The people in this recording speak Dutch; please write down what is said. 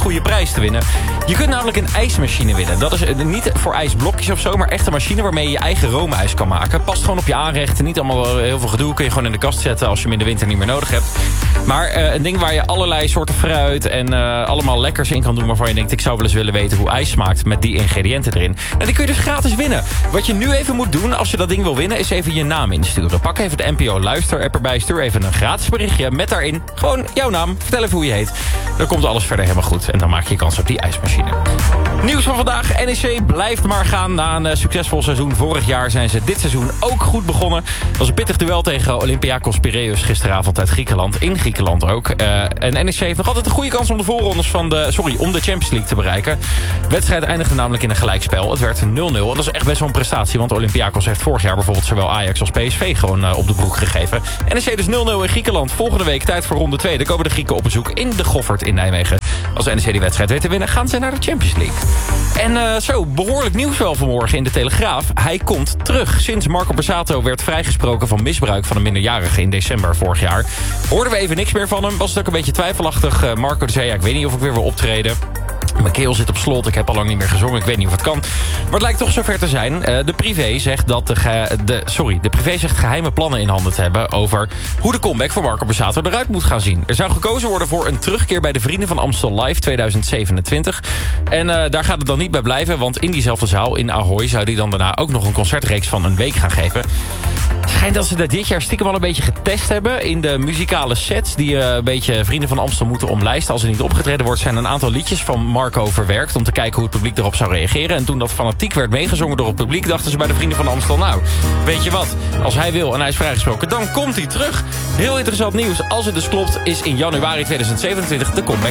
goede prijs te winnen. Je kunt namelijk een ijsmachine winnen. Dat is niet voor ijsblokjes of zo, maar echt een machine waarmee je je eigen roomijs kan maken. Past gewoon op je aanrechten. Niet allemaal heel veel gedoe. Kun je gewoon in de kast zetten als je hem in de winter niet meer nodig hebt. Maar een ding waar je allerlei soorten fruit en allemaal lekkers in kan doen waarvan je denkt, ik zou wel eens willen weten hoe ijs smaakt met die ingrediënten erin. En die kun je dus gratis winnen. Wat je nu even moet doen als je dat ding wil winnen, is even je naam insturen. Pak even de NPO Luister-app erbij. Stuur even een gratis berichtje met daarin gewoon jouw naam. Vertel even hoe je heet. Dan komt alles verder helemaal goed. En dan maak je kans op die ijsmachine. Nieuws van vandaag. NEC blijft maar gaan. Na een succesvol seizoen vorig jaar zijn ze dit seizoen ook goed begonnen. Dat was een pittig duel tegen Olympiakos Piraeus gisteravond uit Griekenland. In Griekenland ook. En NEC heeft nog altijd een goede kans om de voorrondes om de Champions League te bereiken. De wedstrijd eindigde namelijk in een gelijkspel. Het werd 0-0. En dat is echt best wel een prestatie. Want Olympiakos heeft vorig jaar bijvoorbeeld zowel Ajax als PSV gewoon op de broek gegeven. NEC dus 0-0 in Griekenland. Volgende week tijd voor ronde 2. Dan komen de Grieken op bezoek in de Goffert in Nijmegen. Als NEC die wedstrijd weet te winnen, gaan ze naar de Champions League. En behoorlijk nieuws wel vanmorgen in de Telegraaf. Hij komt terug. Sinds Marco Borsato werd vrijgesproken van misbruik van een minderjarige in december vorig jaar, hoorden we even niks meer van hem. Was het ook een beetje twijfelachtig. Marco zei, ik weet niet of ik weer wil optreden. Mijn keel zit op slot, ik heb al lang niet meer gezongen, ik weet niet of het kan. Maar het lijkt toch zover te zijn. De privé zegt de privé zegt geheime plannen in handen te hebben over hoe de comeback voor Marco Borsato eruit moet gaan zien. Er zou gekozen worden voor een terugkeer bij de Vrienden van Amstel Live 2027. En daar gaat het dan niet bij blijven, want in diezelfde zaal in Ahoy zou hij dan daarna ook nog een concertreeks van een week gaan geven. Het schijnt dat ze dat dit jaar stiekem al een beetje getest hebben in de muzikale sets die een beetje Vrienden van Amstel moeten omlijsten. Als er niet opgetreden wordt, zijn een aantal liedjes van Marco verwerkt om te kijken hoe het publiek erop zou reageren. En toen dat fanatiek werd meegezongen door het publiek, dachten ze bij de Vrienden van Amstel, nou, weet je wat, als hij wil en hij is vrijgesproken, dan komt hij terug. Heel interessant nieuws. Als het dus klopt, is in januari 2027 de comeback